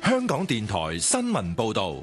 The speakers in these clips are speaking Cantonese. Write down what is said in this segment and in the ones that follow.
香港電台新聞報道。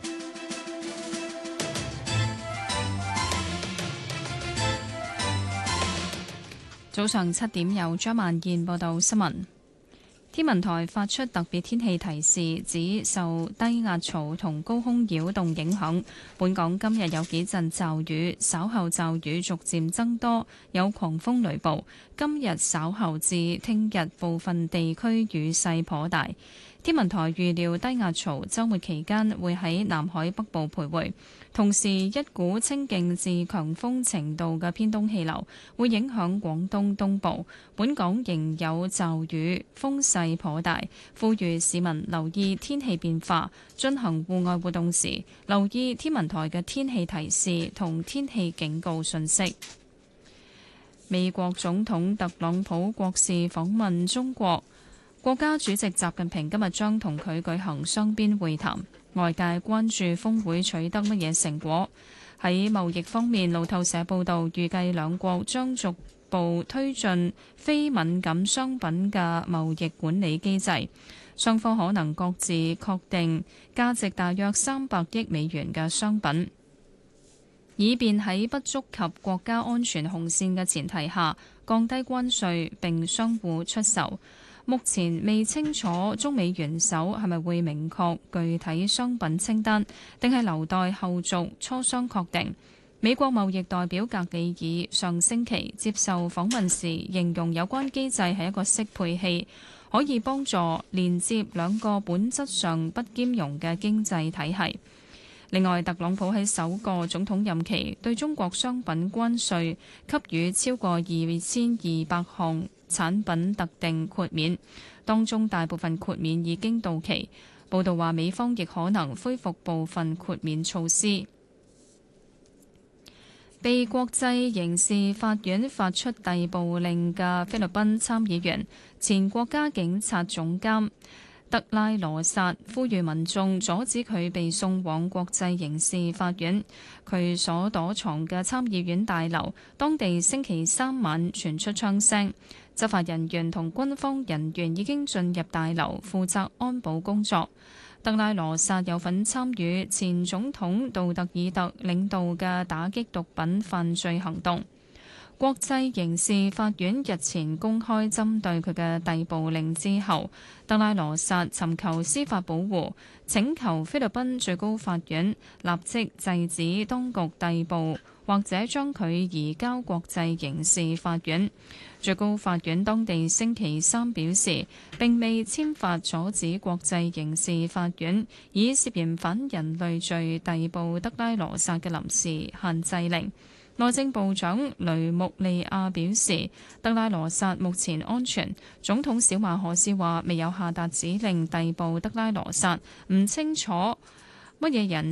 早上7點，由張萬燕報道新聞。天文台發出特別天氣提示，指受低壓槽同高空擾動影響，本港今日有幾陣驟雨，稍後驟雨逐漸增多，有狂風雷暴。今日稍後至聽日部分地區雨勢頗大。天文台預料低壓槽週末期間會喺南海北部徘徊，同時一股清勁至強風程度嘅偏東氣流會影響廣東東部，本港仍有驟雨，風勢頗大，呼籲市民留意天氣變化，進行戶外活動時留意天文台嘅天氣提示同天氣警告訊息。美國總統特朗普國事訪問中國。國家主席習近平今日將同佢舉行雙邊會談，外界關注峰會取得乜嘢成果。喺貿易方面，路透社報道，預計兩國將逐步推進非敏感商品嘅貿易管理機制，雙方可能各自確定價值大約300億美元嘅商品，以便喺不觸及國家安全紅線嘅前提下降低關稅並相互出售。目前未清楚中美元首係咪會明確具體商品清單，定係留待後續磋商確定。美國貿易代表格里爾上星期接受訪問時形容有關機制係一個適配器，可以幫助連接兩個本質上不兼容嘅經濟體系。另外，特朗普喺首個總統任期對中國商品關稅給予超過2200項產品特定豁免，當中大部分豁免已經到期。報道話，美方亦可能恢復部分豁免措施。被國際刑事法院發出逮捕令嘅菲律賓參議員、前國家警察總監德拉羅薩呼籲民眾阻止佢被送往國際刑事法院。佢所躲藏嘅參議院大樓，當地星期三晚傳出槍聲，執法人員同軍方人員已經進入大樓，負責安保工作。德拉羅薩有份參與前總統杜特爾特領導嘅打擊毒品犯罪行動。國際刑事法院日前公開針對佢嘅逮捕令之後，德拉羅薩尋求司法保護，請求菲律賓最高法院立即制止當局逮捕或者將佢移交國際刑事法院。最高法院當地星期三表示，並未簽發阻止國際刑事法院以涉嫌反人類罪逮捕德拉羅薩嘅臨時限制令。內政部長雷穆利亞表示，德拉羅薩目前安全。總統小馬可斯話未有下達指令逮捕德拉羅薩，唔清楚乜嘢人